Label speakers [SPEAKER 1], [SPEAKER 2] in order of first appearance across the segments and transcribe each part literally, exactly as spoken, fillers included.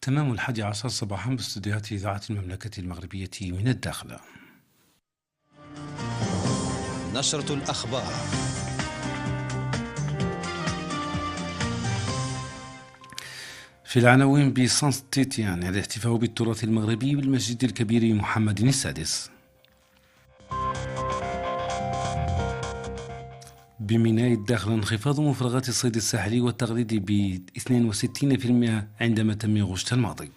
[SPEAKER 1] تمام الحادي عشر صباحا باستديوهات إذاعة المملكة المغربية من الداخل.
[SPEAKER 2] نشرة الأخبار.
[SPEAKER 1] في العناوين: بسان تيتيان الاحتفاء بالتراث المغربي بالمسجد الكبير محمد السادس. بميناء الداخل انخفاض مفرغات الصيد الساحلي والتغريد ب اثنين وستين بالمئة عندما تم غشت الماضي.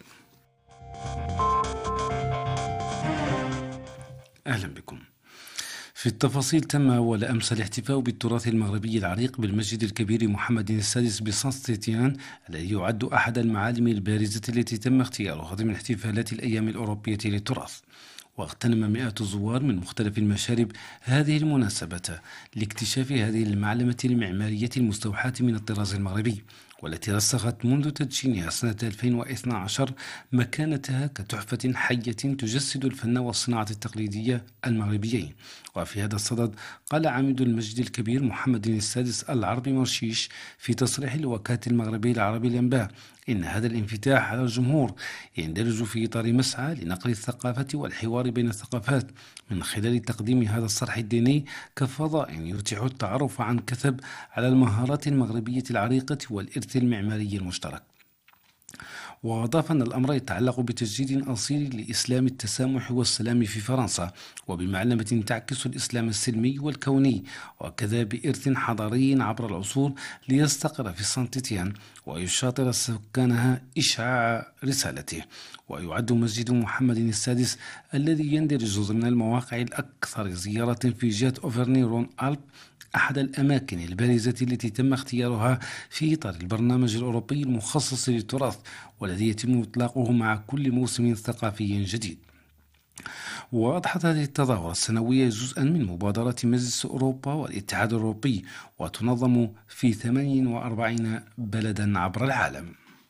[SPEAKER 1] أهلا بكم. في التفاصيل: تم أول أمس الاحتفاء بالتراث المغربي العريق بالمسجد الكبير محمد السادس بسان تيتيان، الذي يعد أحد المعالم البارزة التي تم اختيارها ضمن احتفالات الأيام الأوروبية للتراث. واغتنم مئات الزوار من مختلف المشارب هذه المناسبة لاكتشاف هذه المعلمة المعمارية المستوحاة من الطراز المغربي، والتي رسخت منذ تدشينها سنة ألفين واثني عشر مكانتها كتحفة حية تجسد الفن والصناعة التقليدية المغربيين. وفي هذا الصدد قال عميد المسجد الكبير محمد السادس العربي مرشيش في تصريح لوكالة المغربي العربي الأنباء إن هذا الانفتاح على الجمهور يندرج في إطار مسعى لنقل الثقافة والحوار بين الثقافات من خلال تقديم هذا الصرح الديني كفضاء يتيح التعرف عن كثب على المهارات المغربية العريقة والإرث المعماري المشترك. وأضاف أن الأمر يتعلق بتجديد أصيل لإسلام التسامح والسلام في فرنسا، وبمعلمة تعكس الإسلام السلمي والكوني، وكذا بإرث حضاري عبر العصور ليستقر في سان تيتيان ويشاطر سكانها إشعاع رسالته. ويعد مسجد محمد السادس الذي يندرج ضمن المواقع الأكثر زيارة في جهة أوفرني رون ألب أحد الأماكن البارزة التي تم اختيارها في إطار البرنامج الأوروبي المخصص للتراث، والذي يتم إطلاقه مع كل موسم ثقافي جديد. وأضحت هذه التظاهرة السنوية جزءا من مبادرة مجلس أوروبا والاتحاد الأوروبي، وتنظم في ثمانية وأربعين بلدا عبر العالم.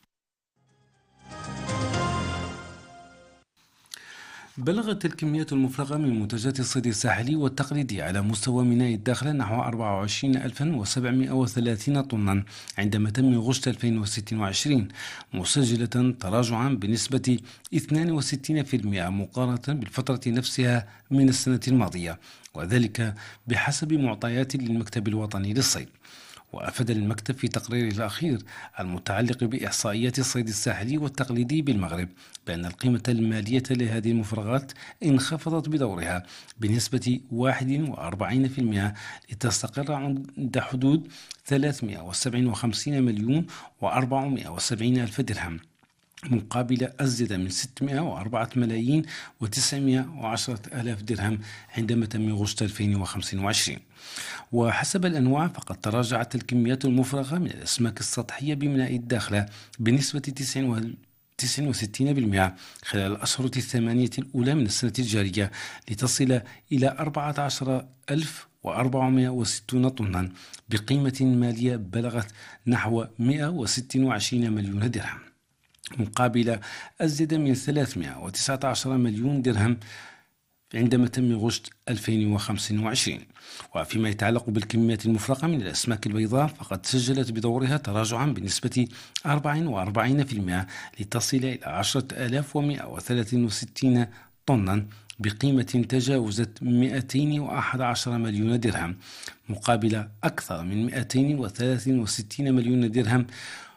[SPEAKER 1] بلغت الكميات المفرغة من منتجات الصيد الساحلي والتقليدي على مستوى ميناء الداخل نحو أربعة وعشرين ألفا وسبعمئة وثلاثين طنا عندما تم غشت ألفين وستة وعشرين، مسجلة تراجعا بنسبة اثنين وستين بالمئة مقارنة بالفترة نفسها من السنة الماضية، وذلك بحسب معطيات للمكتب الوطني للصيد. وأفاد المكتب في تقريره الأخير المتعلق بإحصائيات الصيد الساحلي والتقليدي بالمغرب بأن القيمة المالية لهذه المفرغات انخفضت بدورها بنسبة واحد وأربعين بالمئة لتستقر عند حدود ثلاثمئة وسبعة وخمسين مليون وأربعمئة وسبعين ألف درهم، مقابل أزيد من ستمئة وأربعة ملايين وتسعمئة وعشرة آلاف درهم عندما تم غشت ألفين وخمسة وعشرين. وحسب الأنواع فقد تراجعت الكميات المفرغة من الأسماك السطحية بميناء الداخلة بنسبة تسعة وستين بالمئة خلال الأشهر الثمانية الأولى من السنة الجارية، لتصل إلى أربعة عشر ألف وأربعمئة وستين طنا بقيمة مالية بلغت نحو مئة وستة وعشرين مليون درهم، مقابل أزيد من ثلاثمئة وتسعة عشر مليون درهم عندما تم غشت ألفين وخمسة وعشرين. وفيما يتعلق بالكميات المفرغة من الأسماك البيضاء فقد سجلت بدورها تراجعا بنسبة أربعة وأربعين بالمئة لتصل إلى عشرة آلاف ومئة وثلاثة وستين طنا بقيمة تجاوزت مئتين وأحد عشر مليون درهم، مقابل أكثر من مئتين وثلاثة وستين مليون درهم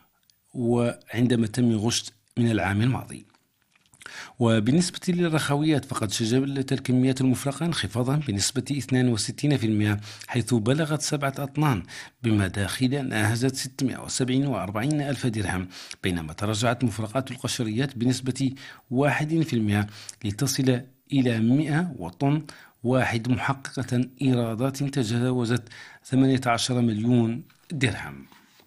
[SPEAKER 1] وعندما تم غشت من العام الماضي. وبالنسبة للرخويات فقد سجلت الكميات المفرغة انخفاضا بنسبة اثنين وستين بالمئة حيث بلغت سبعة أطنان بمداخيل ناهزت ستمئة وسبعة وأربعين ألف درهم، بينما تراجعت مفرغات القشريات بنسبة واحد بالمئة لتصل إلى مئة وطن واحد، محققة إيرادات تجاوزت ثمانية عشر مليون درهم.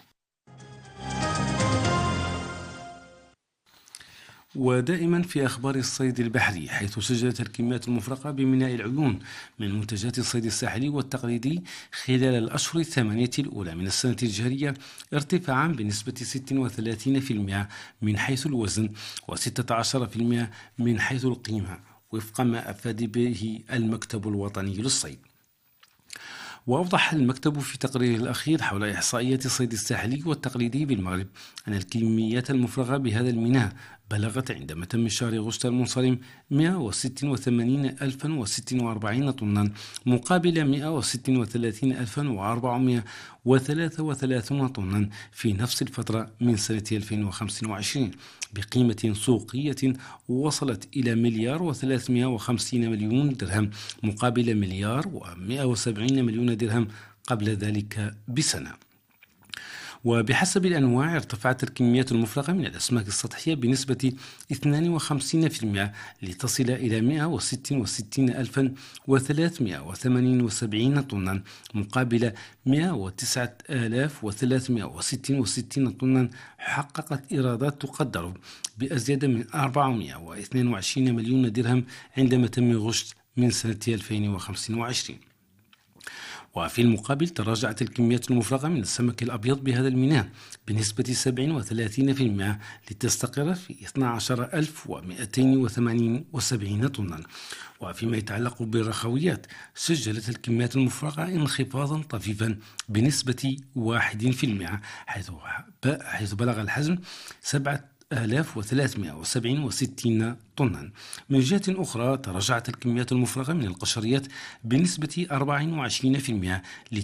[SPEAKER 1] ودائما في أخبار الصيد البحري، حيث سجلت الكميات المفرغة بميناء العيون من منتجات الصيد الساحلي والتقليدي خلال الأشهر الثمانية الأولى من السنة الجارية ارتفاعا بنسبة ستة وثلاثين بالمئة من حيث الوزن وستة عشر بالمئة من حيث القيمة، وفق ما أفاد به المكتب الوطني للصيد. وأوضح المكتب في تقريره الأخير حول إحصائيات الصيد الساحلي والتقليدي بالمغرب أن الكميات المفرغة بهذا الميناء بلغت عندما تم شهر غشت المنصرم مئة وستة وثمانين ألفا وستة وأربعين طنا مقابل مئة وستة وثلاثين ألفا وأربعمئة وثلاثة وثلاثين طنا في نفس الفترة من سنة ألفين وخمسة وعشرين بقيمة سوقية وصلت إلى مليار وثلاثمئة وخمسين مليون درهم مقابل مليار ومئة وسبعين مليون درهم قبل ذلك بسنة. وبحسب الأنواع ارتفعت الكميات المفرغة من الأسماك السطحية بنسبة اثنين وخمسين بالمئة لتصل إلى مئة وستة وستين ألفا وثلاثمئة وثمانية وسبعين طنا مقابل مئة وتسعة آلاف وثلاثمئة وستة وستين طنا حققت إيرادات تقدر بأزيد من أربعمئة واثنين وعشرين مليون درهم عندما تم غشت من سنة ألفين وخمسة وعشرين. وفي المقابل تراجعت الكميات المفرغة من السمك الأبيض بهذا الميناء بنسبة سبعة وثلاثين بالمئة لتستقر في اثني عشر ألف ومئتين وثمانية وسبعين طنا. وفيما يتعلق بالرخويات سجلت الكميات المفرغة انخفاضا طفيفا بنسبة واحد بالمئة حيث حيث بلغ الحجم سبعة آلاف وثلاثمئة وسبعة وستين طنا. من جهة أخرى تراجعت الكميات المفرغة من القشريات بنسبة أربعة وعشرين بالمئة